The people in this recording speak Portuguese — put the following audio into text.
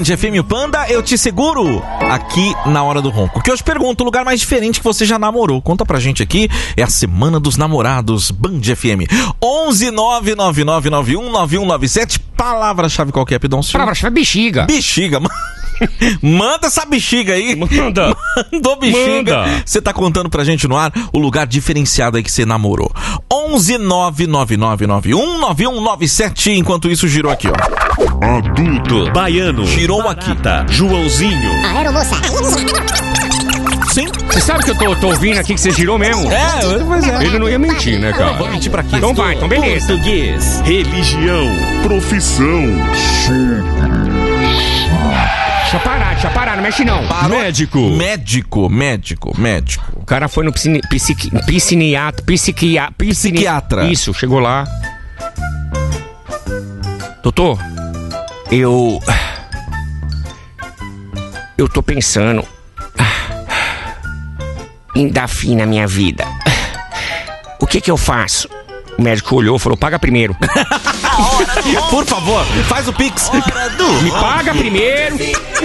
Band FM Panda, eu te seguro aqui na Hora do Ronco. Que eu te pergunto, o lugar mais diferente que você já namorou. Conta pra gente aqui, é a Semana dos Namorados, Band FM. 11999919197. Palavra-chave qualquer, Pidoncio? Palavra-chave bexiga. Bexiga, manda essa bexiga aí. Manda. Mandou bexiga. Você tá contando pra gente no ar o lugar diferenciado aí que você namorou. 11999919197. Enquanto isso, girou aqui, ó. Adulto, baiano, Girou aqui. Joãozinho. Aeromoça. Sim. Você sabe que eu tô ouvindo aqui que você girou mesmo? Pois é. Ele não ia mentir, né, cara? Vou mentir pra quê? Então vai, então beleza. Português, religião, profissão, Deixa parar, não mexe não. Parou. médico. Médico. O cara foi no psiquiatra. Isso, chegou lá. Doutor, eu tô pensando em dar fim na minha vida. O que eu faço? O médico olhou e falou, paga primeiro. Por favor, faz o Pix. Me paga primeiro.